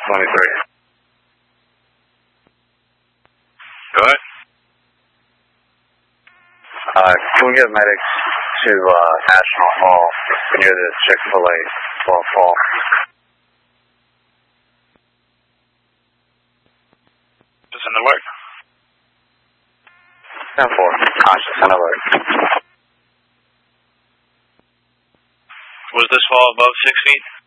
23. Go ahead. Can we get medics to National Hall near the Chick-fil-A fall? Just an alert. 10-4, conscious and alert. Was this fall above 6 feet?